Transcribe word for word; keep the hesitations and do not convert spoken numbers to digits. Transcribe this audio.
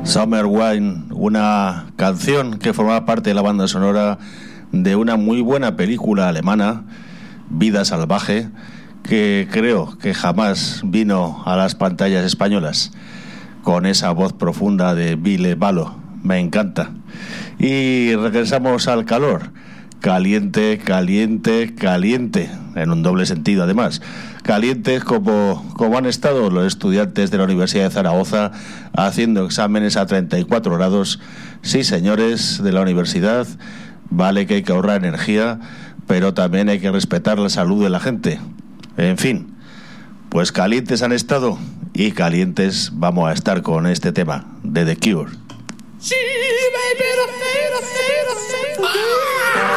Summer Wine, una canción que formaba parte de la banda sonora de una muy buena película alemana, Vida Salvaje, que creo que jamás vino a las pantallas españolas, con esa voz profunda de Ville Valo. Me encanta. Y regresamos al calor. Caliente, caliente, caliente, en un doble sentido además. Calientes como, como han estado los estudiantes de la Universidad de Zaragoza haciendo exámenes a treinta y cuatro grados. Sí, señores de la universidad, vale que hay que ahorrar energía, pero también hay que respetar la salud de la gente. En fin, pues calientes han estado y calientes vamos a estar con este tema de The Cure. Sí, baby,